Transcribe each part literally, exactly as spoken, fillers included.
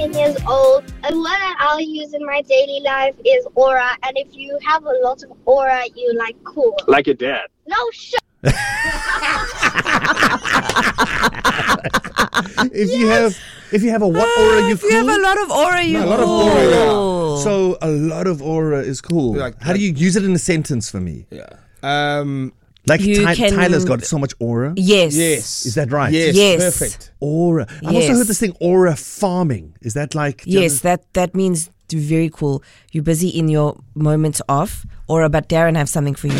thirteen years old. A word that I'll use in my daily life is aura. And if you have a lot of aura, you like cool. Like your dad. No, shut If you have if you have a what aura, you If cool? you have a lot of aura, you No, a lot of cool. aura, yeah. So a lot of aura is cool. Like- How do you use it in a sentence for me? Yeah. Um. Like You Ty- can- Tyler's got so much aura. Yes. Yes. Is that right? Yes. Yes. Perfect. Aura. I've also Yes. heard this thing, aura farming. Is that like... Yes, that, that means very cool. You're busy in your moments off. Aura, but Darren have something for you.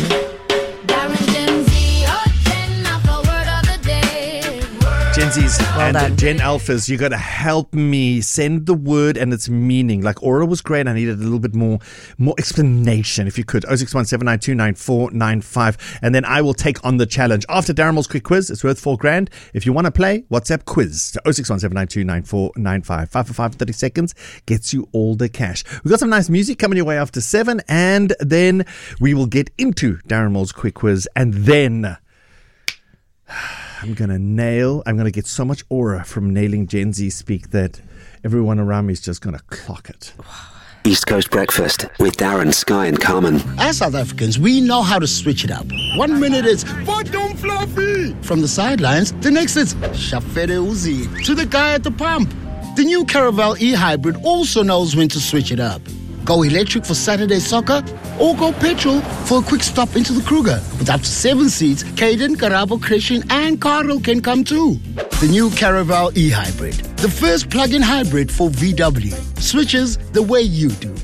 Gen Z's Well and done. Gen Alphas, you got to help me send the word and its meaning. Like aura was great. I needed a little bit more more explanation, if you could. oh six one seven nine two nine four nine five. And then I will take on the challenge. After Darren's quick quiz, it's worth four grand. If you want to play, WhatsApp quiz to oh six one seven nine two nine four nine five. Five for five, thirty seconds gets you all the cash. We've got some nice music coming your way after seven. And then we will get into Darren Moore's quick quiz. And then... I'm going to nail, I'm going to get so much aura from nailing Gen Z speak that everyone around me is just going to clock it. East Coast Breakfast with Darren, Sky and Carmen. As South Africans, we know how to switch it up. One minute it's Bottom Fluffy from the sidelines. The next it's Shafere Uzi to the guy at the pump. The new Caravel e-hybrid also knows when to switch it up. Go electric for Saturday soccer or go petrol for a quick stop into the Kruger. With up to seven seats, Caden, Karabo, Christian and Carl can come too. The new Caravel e-hybrid. The first plug-in hybrid for V W. Switches the way you do.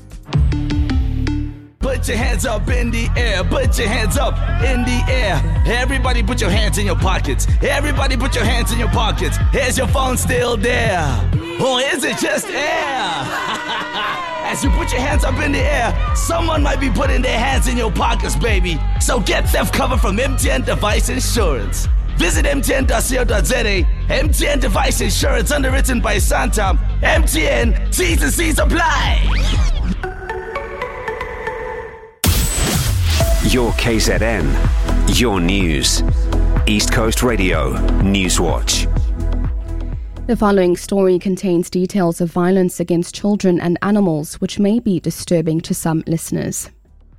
Put your hands up in the air. Put your hands up in the air. Everybody put your hands in your pockets. Everybody put your hands in your pockets. Is your phone still there? Or is it just air? As you put your hands up in the air, someone might be putting their hands in your pockets, baby. So get theft cover from M T N Device Insurance. Visit M T N dot co dot za. M T N Device Insurance, underwritten by Santam. M T N, T's and C's apply. Your K Z N, your news. East Coast Radio, Newswatch. The following story contains details of violence against children and animals which may be disturbing to some listeners.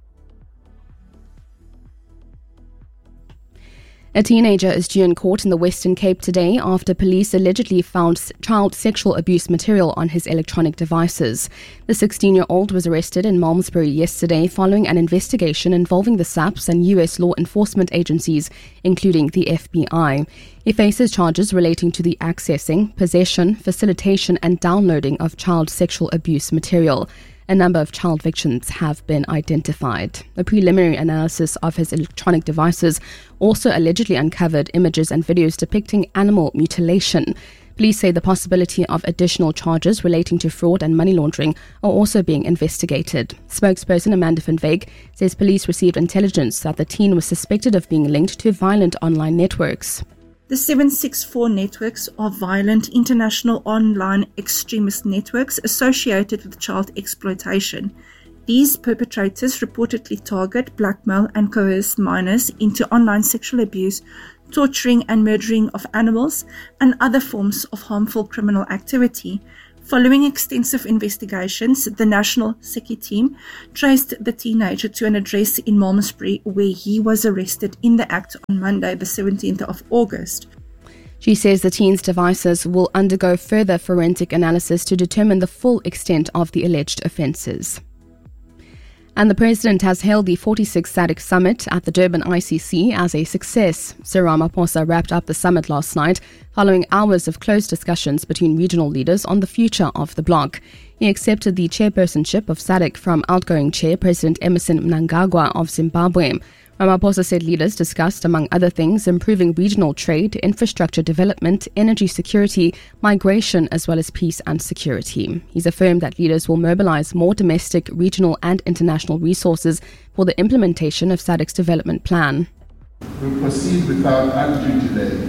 A teenager is due in court in the Western Cape today after police allegedly found child sexual abuse material on his electronic devices. The sixteen-year-old was arrested in Malmesbury yesterday following an investigation involving the S A P S and U S law enforcement agencies, including the F B I. He faces charges relating to the accessing, possession, facilitation and downloading of child sexual abuse material. A number of child victims have been identified. A preliminary analysis of his electronic devices also allegedly uncovered images and videos depicting animal mutilation. Police say the possibility of additional charges relating to fraud and money laundering are also being investigated. Spokesperson Amanda van Wyk says police received intelligence that the teen was suspected of being linked to violent online networks. The seven six four networks are violent international online extremist networks associated with child exploitation. These perpetrators reportedly target, blackmail and coerce minors into online sexual abuse, torturing and murdering of animals, and other forms of harmful criminal activity. Following extensive investigations, the National Security Team traced the teenager to an address in Malmesbury where he was arrested in the act on Monday, the seventeenth of August. She says the teen's devices will undergo further forensic analysis to determine the full extent of the alleged offences. And the President has hailed the forty-sixth SADC Summit at the Durban I C C as a success. Cyril Ramaphosa wrapped up the summit last night following hours of close discussions between regional leaders on the future of the bloc. He accepted the chairpersonship of SADC from outgoing chair President Emmerson Mnangagwa of Zimbabwe. Ramaphosa said leaders discussed, among other things, improving regional trade, infrastructure development, energy security, migration, as well as peace and security. He's affirmed that leaders will mobilize more domestic, regional and international resources for the implementation of SADC's development plan. We proceed without undue delay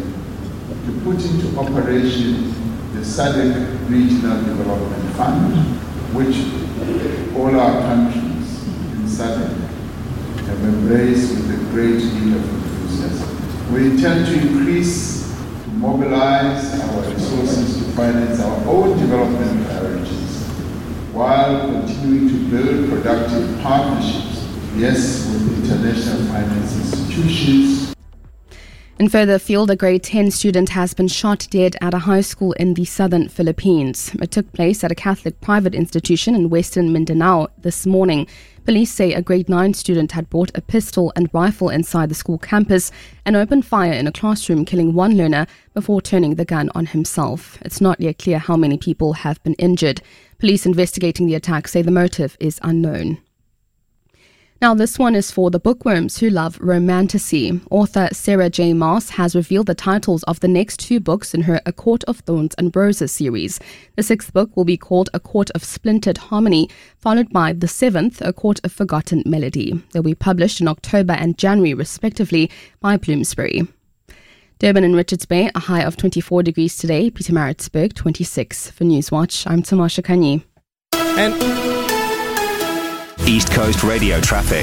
to put into operation the SADC Regional Development Fund, which all our countries in SADC have embraced with a great deal of enthusiasm. We intend to increase, to mobilize our resources to finance our own development build productive partnerships, yes, with international finance institutions. In further afield, a grade ten student has been shot dead at a high school in the southern Philippines. It took place at a Catholic private institution in western Mindanao this morning. Police say a grade nine student had brought a pistol and rifle inside the school campus and opened fire in a classroom, killing one learner before turning the gun on himself. It's not yet clear how many people have been injured. Police investigating the attack say the motive is unknown. Now, this one is for the bookworms who love romantasy. Author Sarah J. Maas has revealed the titles of the next two books in her A Court of Thorns and Roses series. The sixth book will be called A Court of Splintered Harmony, followed by the seventh, A Court of Forgotten Melody. They'll be published in October and January, respectively, by Bloomsbury. Durban and Richards Bay, a high of twenty-four degrees today. Pietermaritzburg, twenty-six. For Newswatch, I'm Tamasha Kanyi. And East Coast Radio traffic.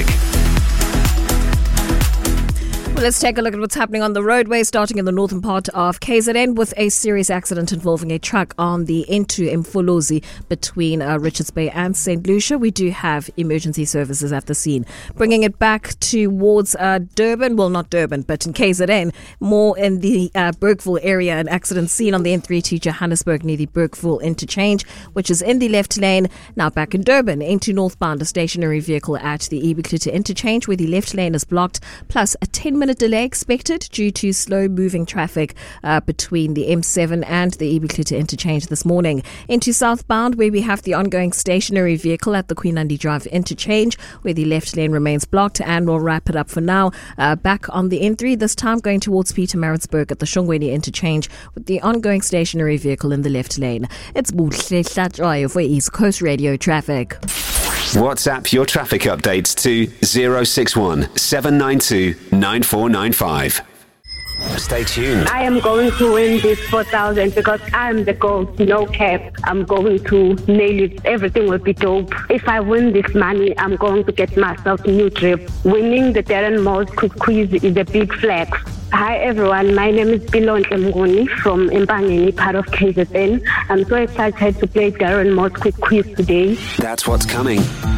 Well, let's take a look at what's happening on the roadway, starting in the northern part of K Z N with a serious accident involving a truck on the N two Mfolozi between uh, Richards Bay and Saint Lucia. We do have emergency services at the scene. Bringing it back towards uh, Durban, well, not Durban, but in K Z N, more in the uh, Bergville area, an accident seen on the N three to Johannesburg near the Bergville interchange, which is in the left lane. Now back in Durban, N two northbound, a stationary vehicle at the Ebikluta interchange where the left lane is blocked, plus a ten minute delay expected due to slow moving traffic uh, between the M seven and the Ebikluta interchange this morning. Into southbound, where we have the ongoing stationary vehicle at the Queen Andy Drive interchange where the left lane remains blocked, and we'll wrap it up for now. Uh, back on the N three, this time going towards Pietermaritzburg at the Shongweni interchange with the ongoing stationary vehicle in the left lane. It's Buhle Hlatshwayo for East Coast Radio traffic. WhatsApp your traffic updates to zero six one seven nine two nine four nine five. Stay tuned. I am going to win this four thousand because I'm the GOAT, no cap. I'm going to nail it. Everything will be dope. If I win this money, I'm going to get myself a new trip. Winning the Darren Moss Quick Quiz is a big flex. Hi everyone, my name is Bilonhle Mnguni from Empangeni, part of K Z N. I'm so excited to play Darren Moss Quick Quiz today. That's what's coming.